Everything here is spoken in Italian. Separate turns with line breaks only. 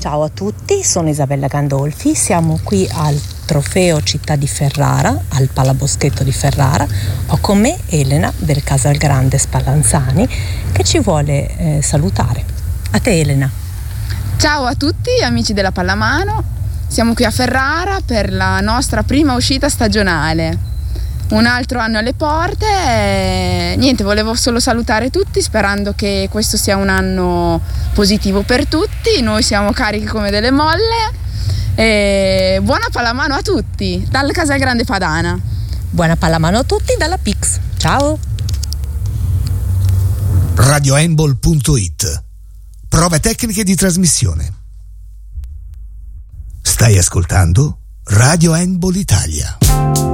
Ciao a tutti, sono Isabella Gandolfi, siamo qui al Trofeo Città di Ferrara, al Palaboschetto di Ferrara. Ho con me Elena del Casalgrande Spallanzani che ci vuole salutare. A te Elena.
Ciao a tutti amici della Pallamano, siamo qui a Ferrara per la nostra prima uscita stagionale. Un altro anno alle porte e niente, volevo solo salutare tutti sperando che questo sia un anno positivo per tutti. Noi siamo carichi come delle molle e buona pallamano a tutti dal Casalgrande Padana.
Buona pallamano a tutti dalla Pix. Ciao.
RadioHandball.it. Prove tecniche di trasmissione. Stai ascoltando Radio Handball Italia.